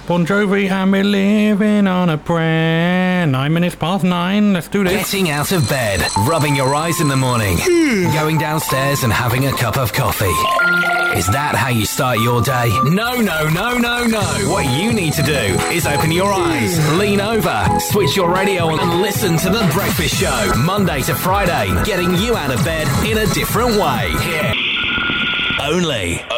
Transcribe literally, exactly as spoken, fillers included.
Bon Jovi and we're living on a prayer. Nine minutes past nine. Let's do this. Getting out of bed, rubbing your eyes in the morning, going downstairs and having a cup of coffee. Is that how you start your day? No, no, no, no, no. What you need to do is open your eyes, lean over, switch your radio on and listen to The Breakfast Show. Monday to Friday, getting you out of bed in a different way. Here. Only